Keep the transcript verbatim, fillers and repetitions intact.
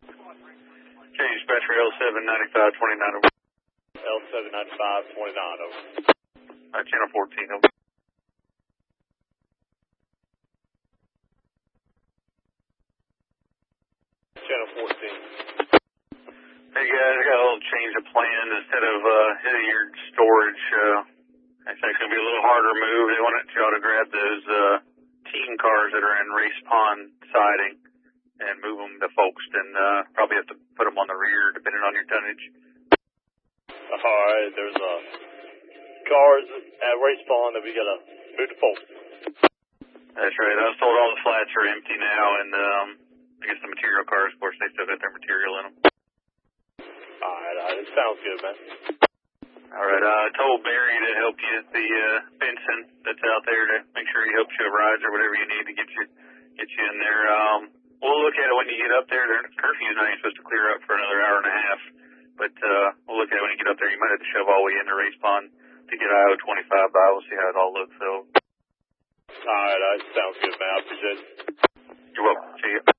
Okay, dispatcher L seven ninety-five twenty-nine over. L seven ninety-five twenty-nine over. Uh, channel fourteen over. Channel fourteen. Hey guys, I got a little change of plan. Instead of uh, hitting your storage, uh, it's actually going to be a little harder move. They wanted y'all to grab those uh, team cars that are in Race Pond siding and move them to Folkestone. Uh, probably have to put them on the rear depending on your tonnage. Alright, there's uh, cars at Race Pond that we got to move to Folkestone. That's right. I was told all the flats are empty now, and um, I guess the material cars, of course, they still got their material in them. Alright, alright, it sounds good, man. All right, uh, I told Barry to help you at the uh, Benson that's out there to make sure he helps you with rides or whatever you need to get you get you in there. Um, we'll look at it when you get up there. Their curfew's not even supposed to clear up for another hour and a half, but uh, we'll look at it when you get up there. You might have to shove all the way into Race Pond to get I O twenty-five by. We'll see how it all looks. So, Alright, alright, sounds good, man. I appreciate it. You're welcome. See ya.